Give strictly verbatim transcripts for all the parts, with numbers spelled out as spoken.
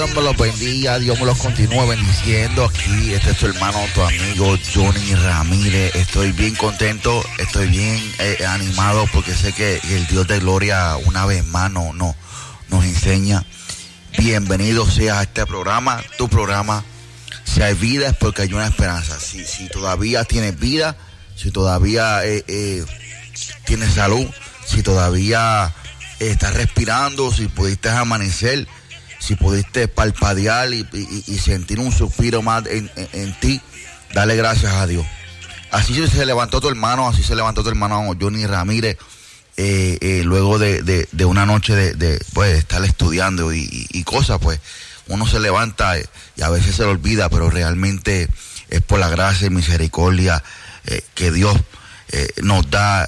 Dios me los bendiga, Dios me los continúe bendiciendo. Aquí, este es tu hermano, tu amigo Johnny Ramírez. Estoy bien contento, estoy bien eh, animado porque sé que el Dios de gloria una vez más no, no, nos enseña. Bienvenido seas a este programa, tu programa. Si hay vida es porque hay una esperanza. Si, si todavía tienes vida, si todavía eh, eh, tienes salud, si todavía eh, estás respirando, si pudiste amanecer, si pudiste parpadear y, y, y sentir un suspiro más en, en, en ti, dale gracias a Dios. Así se levantó tu hermano, así se levantó tu hermano Johnny Ramírez, eh, eh, luego de, de, de una noche de, de pues, estar estudiando y, y, y cosas, pues uno se levanta y a veces se lo olvida, pero realmente es por la gracia y misericordia eh, que Dios eh, nos da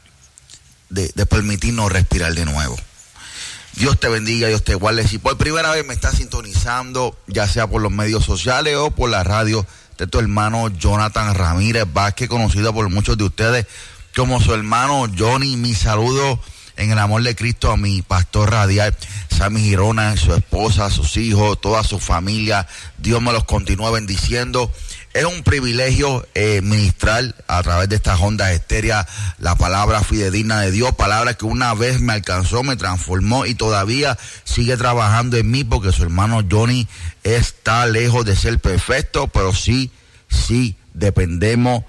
de, de permitirnos respirar de nuevo. Dios te bendiga, Dios te guarde. Si por primera vez me estás sintonizando, ya sea por los medios sociales o por la radio, de tu hermano Jonathan Ramírez Vázquez, conocido por muchos de ustedes como su hermano Johnny. Mi saludo en el amor de Cristo a mi pastor radial, Sammy Girona, su esposa, sus hijos, toda su familia. Dios me los continúa bendiciendo. Es un privilegio eh, ministrar a través de estas ondas estéreas la palabra fidedigna de Dios, palabra que una vez me alcanzó, me transformó y todavía sigue trabajando en mí, porque su hermano Johnny está lejos de ser perfecto, pero sí, sí dependemos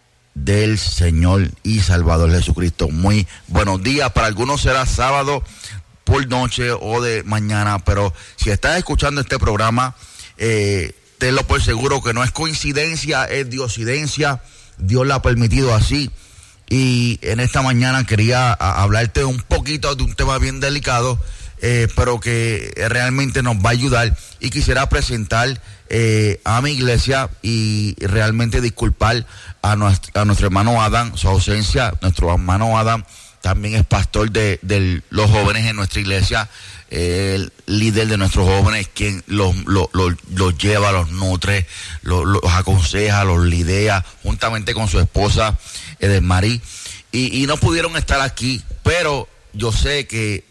del Señor y Salvador Jesucristo. Muy buenos días. Para algunos será sábado por noche o de mañana, pero si estás escuchando este programa, eh, tenlo por seguro que no es coincidencia, es diosidencia. Dios lo ha permitido así. Y en esta mañana quería a, hablarte un poquito de un tema bien delicado, eh, pero que realmente nos va a ayudar. Y quisiera presentar eh, a mi iglesia y realmente disculpar a nuestro, a nuestro hermano Adam, su ausencia. Nuestro hermano Adam también es pastor de, de los jóvenes en nuestra iglesia. El líder de nuestros jóvenes, quien los, los, los, los lleva, los nutre, los, los aconseja, los lidera, juntamente con su esposa Edelmarí, y, y no pudieron estar aquí, pero yo sé que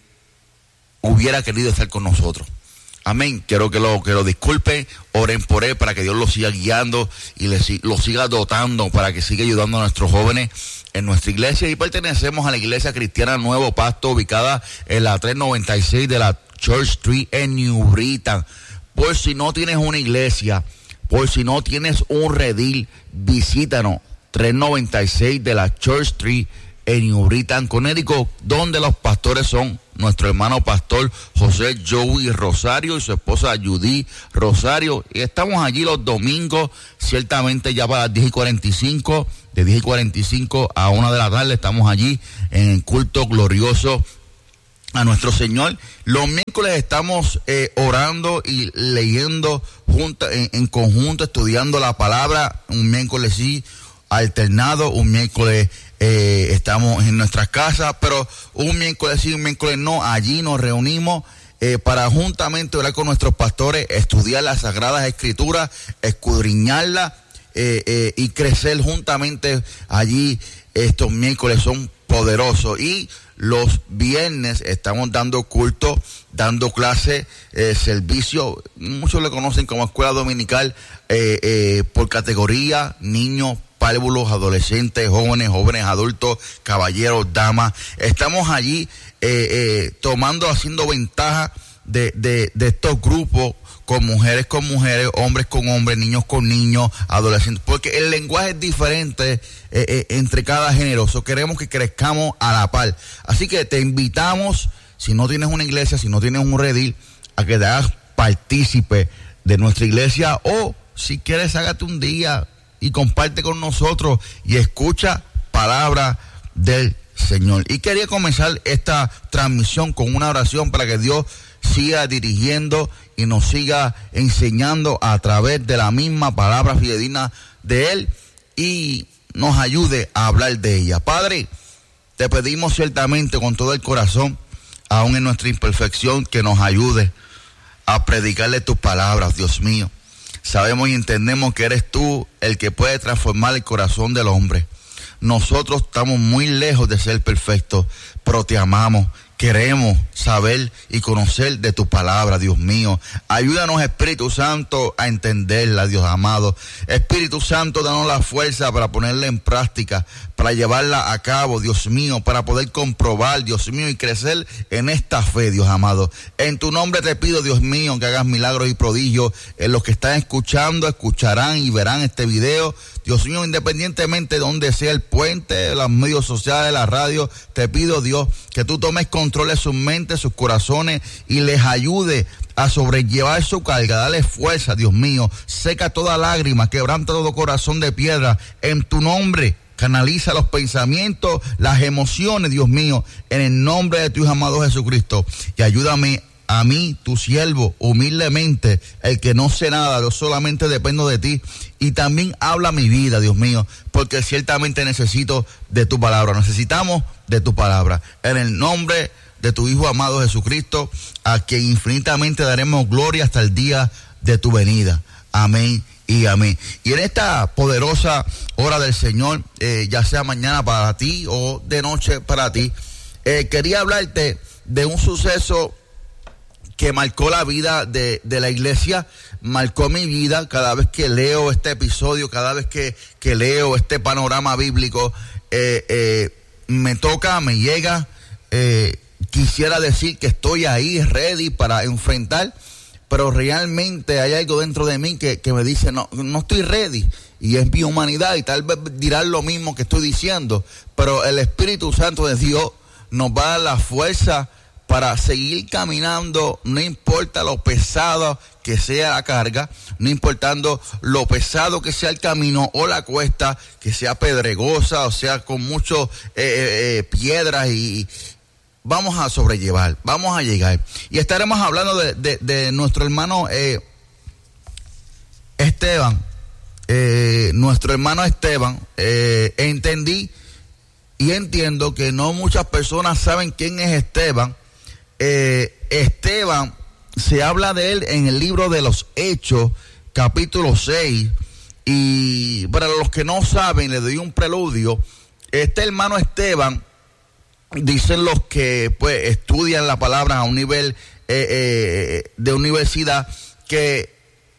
hubiera querido estar con nosotros. Amén. Quiero que lo, que lo disculpen, oren por él para que Dios lo siga guiando y le, lo siga dotando para que siga ayudando a nuestros jóvenes en nuestra iglesia. Y pertenecemos a la Iglesia Cristiana Nuevo Pasto, ubicada en la trescientos noventa y seis de la Church Street en New Britain. Por si no tienes una iglesia, por si no tienes un redil, visítanos, trescientos noventa y seis de la Church Street en New Britain, Connecticut, donde los pastores son nuestro hermano pastor José Joey Rosario y su esposa Judy Rosario. Y estamos allí los domingos, ciertamente ya para las diez y cuarenta y cinco, de diez y cuarenta y cinco a una de la tarde, estamos allí en el culto glorioso a nuestro Señor. Los miércoles estamos eh, orando y leyendo junta, en, en conjunto, estudiando la palabra, un miércoles sí, alternado, un miércoles eh, estamos en nuestras casas, pero un miércoles sí, un miércoles no, allí nos reunimos eh, para juntamente orar con nuestros pastores, estudiar las Sagradas Escrituras, escudriñarlas eh, eh, y crecer juntamente allí. Estos miércoles son poderosos y los viernes estamos dando culto, dando clase, eh, servicio, muchos le conocen como escuela dominical, eh, eh, por categoría, niños, párvulos, adolescentes, jóvenes, jóvenes adultos, caballeros, damas. Estamos allí eh, eh, tomando, haciendo ventaja de, de, de estos grupos, con mujeres con mujeres, hombres con hombres, niños con niños, adolescentes, porque el lenguaje es diferente eh, eh, entre cada género. So, queremos que crezcamos a la par. Así que te invitamos, si no tienes una iglesia, si no tienes un redil, a que te hagas partícipe de nuestra iglesia, o si quieres, hágate un día y comparte con nosotros y escucha palabra del Señor. Y quería comenzar esta transmisión con una oración para que Dios siga dirigiendo y nos siga enseñando a través de la misma palabra fidedigna de Él y nos ayude a hablar de ella. Padre, te pedimos ciertamente con todo el corazón, aún en nuestra imperfección, que nos ayude a predicarle tus palabras, Dios mío. Sabemos y entendemos que eres tú el que puede transformar el corazón del hombre. Nosotros estamos muy lejos de ser perfectos, pero te amamos. queremos saber y conocer de tu palabra, Dios mío. Ayúdanos, Espíritu Santo, a entenderla, Dios amado. Espíritu Santo, danos la fuerza para ponerla en práctica, para llevarla a cabo, Dios mío, para poder comprobar, Dios mío, y crecer en esta fe, Dios amado. En tu nombre te pido, Dios mío, que hagas milagros y prodigios en los que están escuchando, escucharán y verán este video. Dios mío, independientemente de donde sea el puente, los medios sociales, la radio, te pido, Dios, que tú tomes control de sus mentes, sus corazones y les ayude a sobrellevar su carga. Dale fuerza, Dios mío. Seca toda lágrima, quebranta todo corazón de piedra. En tu nombre, canaliza los pensamientos, las emociones, Dios mío, en el nombre de tu Hijo amado Jesucristo. Y ayúdame a mí, tu siervo, humildemente, el que no sé nada, yo solamente dependo de ti. Y también habla mi vida, Dios mío, porque ciertamente necesito de tu palabra. Necesitamos de tu palabra. En el nombre de tu Hijo amado Jesucristo, a quien infinitamente daremos gloria hasta el día de tu venida. Amén y amén. Y en esta poderosa hora del Señor, eh, ya sea mañana para ti o de noche para ti, eh, quería hablarte de un suceso que marcó la vida de, de la iglesia, marcó mi vida. Cada vez que leo este episodio, cada vez que, que leo este panorama bíblico, eh, eh, me toca, me llega. Eh, quisiera decir que estoy ahí, ready para enfrentar, pero realmente hay algo dentro de mí que, que me dice, no, no estoy ready. Y es mi humanidad, y tal vez dirán lo mismo que estoy diciendo, pero el Espíritu Santo de Dios nos va a dar la fuerza para seguir caminando, no importa lo pesado que sea la carga, no importando lo pesado que sea el camino o la cuesta, que sea pedregosa, o sea, con muchas eh, eh, piedras, y vamos a sobrellevar, vamos a llegar. Y estaremos hablando de, de, de nuestro hermano eh, Esteban, eh, nuestro hermano Esteban. Eh, entendí y entiendo que no muchas personas saben quién es Esteban. Eh, Esteban, se habla de él en el libro de los Hechos, capítulo seis, y para los que no saben, les doy un preludio. Este hermano Esteban, dicen los que pues estudian la palabra a un nivel eh, eh, de universidad, que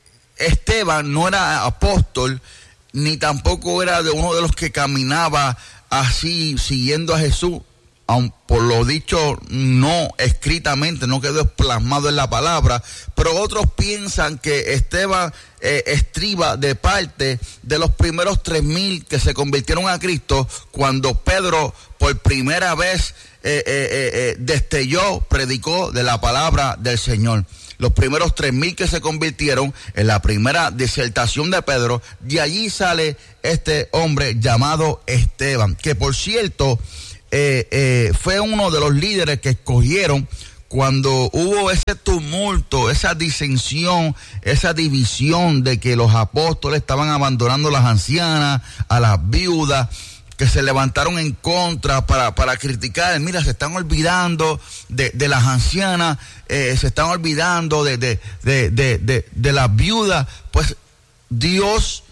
Esteban no era apóstol, ni tampoco era de uno de los que caminaba así siguiendo a Jesús. Aun por lo dicho, no escritamente, no quedó plasmado en la palabra, pero otros piensan que Esteban eh, estriba de parte de los primeros tres mil que se convirtieron a Cristo cuando Pedro por primera vez eh, eh, eh, destelló, predicó de la palabra del Señor. Los primeros tres mil que se convirtieron en la primera disertación de Pedro, de allí sale este hombre llamado Esteban, que por cierto, Eh, eh, fue uno de los líderes que escogieron cuando hubo ese tumulto, esa disensión, esa división de que los apóstoles estaban abandonando a las ancianas, a las viudas, que se levantaron en contra para, para criticar. Mira, se están olvidando de, de las ancianas, eh, se están olvidando de, de, de, de, de, de las viudas. Pues Dios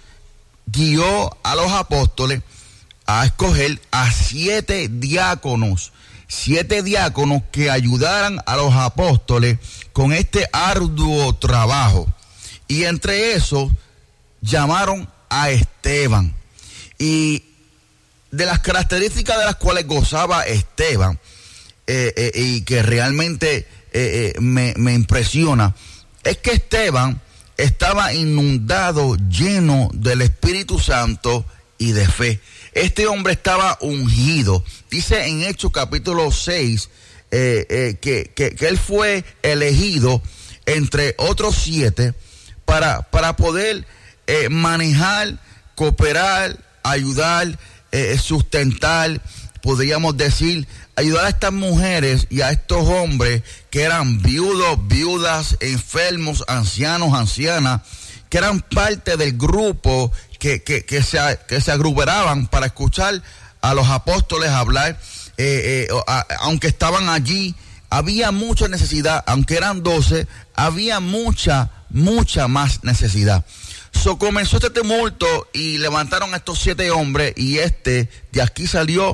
guió a los apóstoles a escoger a siete diáconos, siete diáconos que ayudaran a los apóstoles con este arduo trabajo. Y entre esos llamaron a Esteban. Y de las características de las cuales gozaba Esteban, eh, eh, y que realmente eh, eh, me, me impresiona, es que Esteban estaba inundado, lleno del Espíritu Santo y de fe. Este hombre estaba ungido. Dice en Hechos capítulo seis eh, eh, que, que, que él fue elegido entre otros siete para, para poder eh, manejar, cooperar, ayudar, eh, sustentar, podríamos decir, ayudar a estas mujeres y a estos hombres que eran viudos, viudas, enfermos, ancianos, ancianas, que eran parte del grupo que, que, que, se, que se agrupaban para escuchar a los apóstoles hablar. Eh, eh, a, aunque estaban allí, había mucha necesidad. Aunque eran doce, había mucha, mucha más necesidad. So, comenzó este tumulto y levantaron a estos siete hombres, y este de aquí salió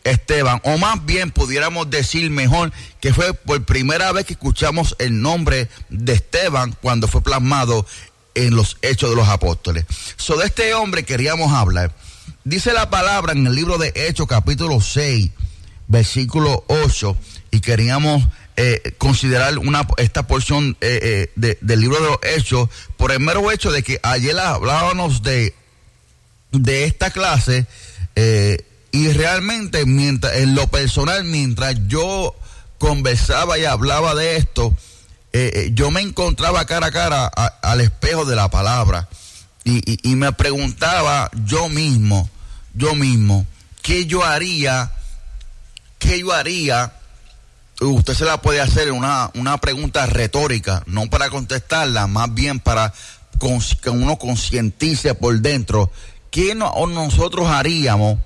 Esteban, o más bien pudiéramos decir mejor que fue por primera vez que escuchamos el nombre de Esteban cuando fue plasmado en los Hechos de los Apóstoles. So, de este hombre queríamos hablar. Dice la palabra en el libro de Hechos, capítulo seis, versículo ocho, y queríamos eh, considerar una, esta porción eh, eh, de, del libro de los Hechos por el mero hecho de que ayer hablábamos de, de esta clase eh, y realmente mientras, en lo personal, mientras yo conversaba y hablaba de esto, eh, eh, yo me encontraba cara a cara a, al espejo de la palabra y, y, y me preguntaba yo mismo, yo mismo, ¿qué yo haría? ¿Qué yo haría? Usted se la puede hacer una, una pregunta retórica, no para contestarla, más bien para que uno concientice por dentro. ¿Qué no, nosotros haríamos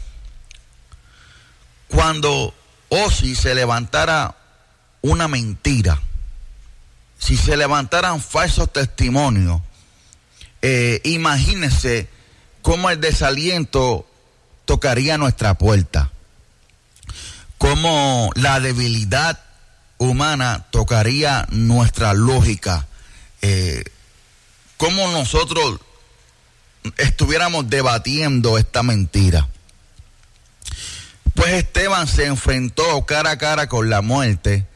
cuando o si se levantara una mentira? Si se levantaran falsos testimonios, eh, imagínense cómo el desaliento tocaría nuestra puerta. Cómo la debilidad humana tocaría nuestra lógica, eh, cómo nosotros estuviéramos debatiendo esta mentira. Pues Esteban se enfrentó cara a cara con la muerte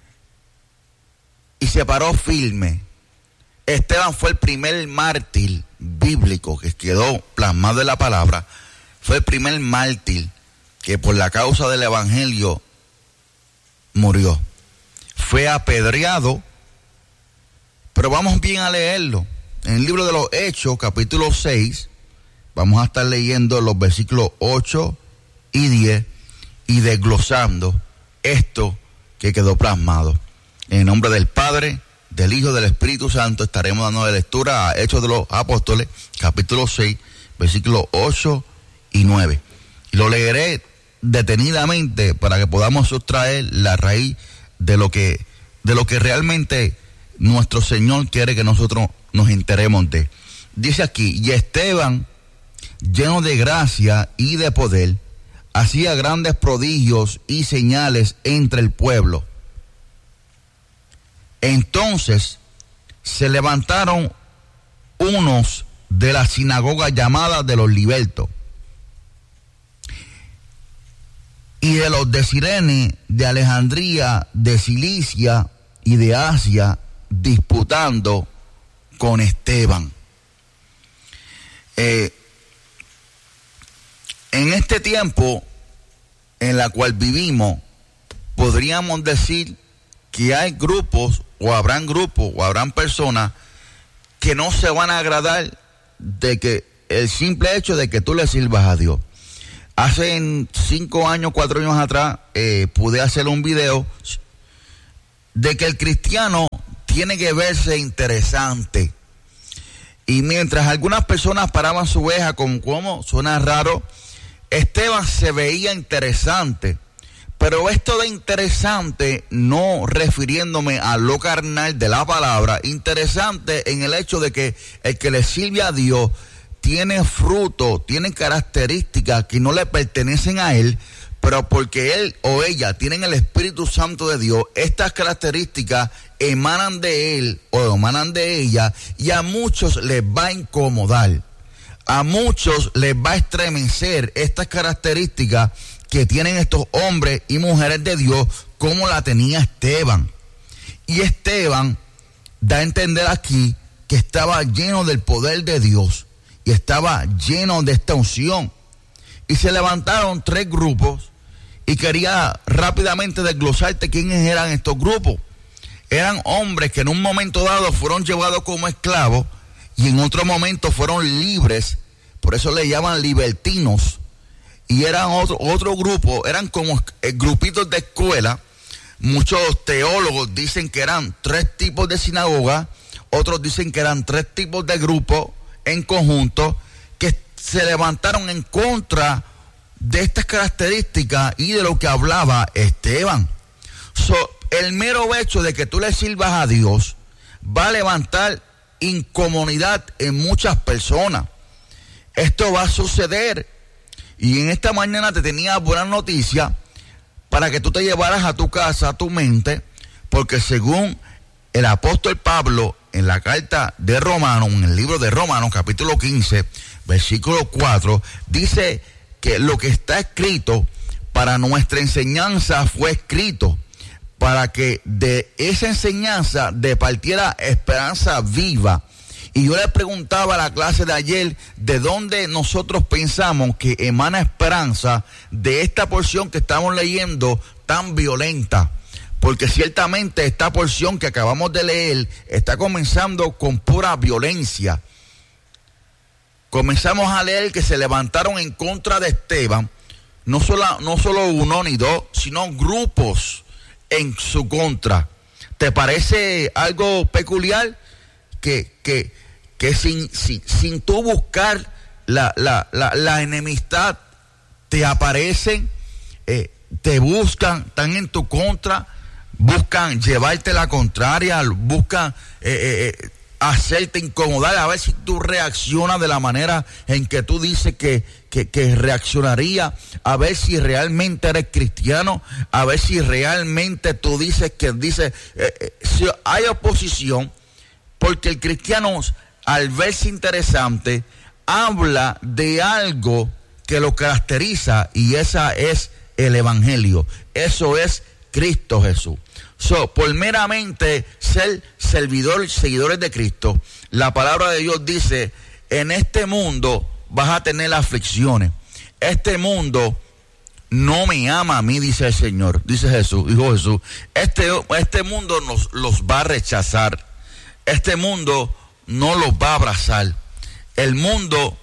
y se paró firme. Esteban fue el primer mártir bíblico que quedó plasmado en la palabra, fue el primer mártir que por la causa del evangelio murió. Fue apedreado, pero vamos bien a leerlo. En el libro de los Hechos, capítulo seis, vamos a estar leyendo los versículos ocho y diez y desglosando esto que quedó plasmado. En el nombre del Padre, del Hijo y del Espíritu Santo estaremos dando lectura a Hechos de los Apóstoles, capítulo seis, versículos ocho y nueve. Y lo leeré detenidamente para que podamos sustraer la raíz de lo que de lo que realmente nuestro Señor quiere que nosotros nos enteremos de. Dice aquí, y Esteban, lleno de gracia y de poder, hacía grandes prodigios y señales entre el pueblo. Entonces se levantaron unos de la sinagoga llamada de los libertos, y de los de Cirene, de Alejandría, de Cilicia y de Asia, disputando con Esteban. Eh, en este tiempo en la cual vivimos, podríamos decir que hay grupos, o habrán grupos, o habrán personas que no se van a agradar de que el simple hecho de que tú le sirvas a Dios. Hace cinco años, cuatro años atrás, eh, pude hacer un video de que el cristiano tiene que verse interesante. Y mientras algunas personas paraban su oveja con cómo suena raro, Esteban se veía interesante. Pero esto de interesante, no refiriéndome a lo carnal de la palabra, interesante en el hecho de que el que le sirve a Dios tiene fruto, tiene características que no le pertenecen a él, pero porque él o ella tienen el Espíritu Santo de Dios, estas características emanan de él o emanan de ella, y a muchos les va a incomodar, a muchos les va a estremecer estas características que tienen estos hombres y mujeres de Dios, como la tenía Esteban. Y Esteban da a entender aquí que estaba lleno del poder de Dios y estaba lleno de esta unción. Y se levantaron tres grupos, y quería rápidamente desglosarte quiénes eran estos grupos. Eran hombres que en un momento dado fueron llevados como esclavos y en otro momento fueron libres, por eso le llaman libertinos. Y eran otro, otro grupo, eran como grupitos de escuela. Muchos teólogos dicen que eran tres tipos de sinagoga, otros dicen que eran tres tipos de grupos en conjunto, que se levantaron en contra de estas características y de lo que hablaba Esteban. So, el mero hecho de que tú le sirvas a Dios va a levantar incomodidad en muchas personas. Esto va a suceder. Y en esta mañana te tenía buenas noticias para que tú te llevaras a tu casa, a tu mente, porque según el apóstol Pablo en la carta de Romanos, en el libro de Romanos, capítulo quince, versículo cuatro, dice que lo que está escrito para nuestra enseñanza fue escrito para que de esa enseñanza departiera esperanza viva. Y yo le preguntaba a la clase de ayer de dónde nosotros pensamos que emana esperanza de esta porción que estamos leyendo tan violenta. Porque ciertamente esta porción que acabamos de leer está comenzando con pura violencia. Comenzamos a leer que se levantaron en contra de Esteban, no solo, no solo uno ni dos, sino grupos en su contra. ¿Te parece algo peculiar? Que, que, que sin, sin, sin tú buscar la, la, la, la enemistad, te aparecen, eh, te buscan, están en tu contra, buscan llevarte la contraria, buscan eh, eh, hacerte incomodar, a ver si tú reaccionas de la manera en que tú dices que, que, que reaccionaría, a ver si realmente eres cristiano, a ver si realmente tú dices que dices, eh, eh, si hay oposición, porque el cristiano al verse interesante habla de algo que lo caracteriza y esa es el evangelio, eso es Cristo Jesús. So, por meramente ser servidor, seguidores de Cristo, la palabra de Dios dice, en este mundo vas a tener aflicciones. Este mundo no me ama a mí, dice el Señor, dice Jesús, dijo Jesús. Este, este mundo nos los va a rechazar. Este mundo no los va a abrazar. El mundo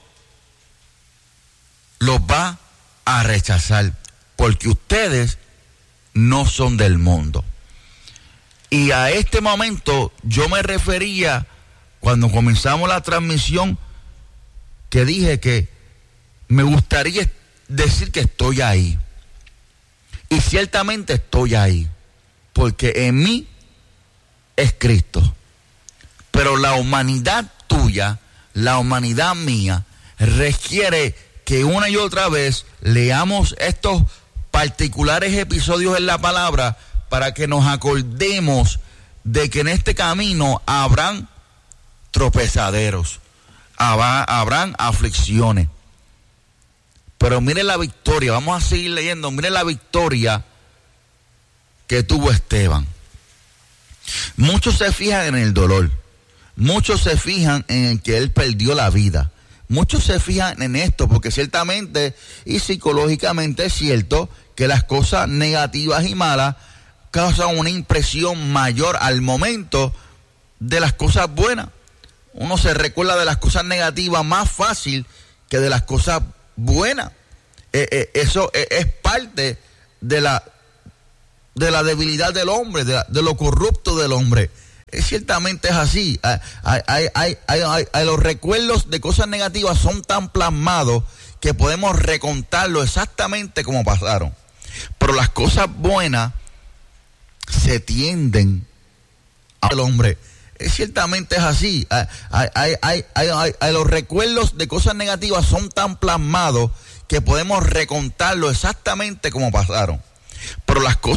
los va a rechazar porque ustedes no son del mundo. Y a este momento yo me refería, cuando comenzamos la transmisión, que dije que me gustaría decir que estoy ahí. Y ciertamente estoy ahí, porque en mí es Cristo. Pero la humanidad tuya, la humanidad mía, requiere que una y otra vez leamos estos particulares episodios en la palabra para que nos acordemos de que en este camino habrán tropezaderos, habrá, habrán aflicciones. Pero mire la victoria, vamos a seguir leyendo, mire la victoria que tuvo Esteban. Muchos se fijan en el dolor, muchos se fijan en que él perdió la vida, muchos se fijan en esto porque ciertamente y psicológicamente es cierto que las cosas negativas y malas causan una impresión mayor al momento de las cosas buenas. Uno se recuerda de las cosas negativas más fácil que de las cosas buenas. Eh, eh, eso eh, es parte de la, de la debilidad del hombre, de, la, de lo corrupto del hombre. Eh, ciertamente es así. Hay, hay, hay, hay, hay, hay, los recuerdos de cosas negativas son tan plasmados que podemos recontarlo exactamente como pasaron. Pero las cosas buenas se tienden al hombre. Es, ciertamente es así. Hay, hay, hay, hay, hay, hay, los recuerdos de cosas negativas son tan plasmados que podemos recontarlo exactamente como pasaron. Pero las cosas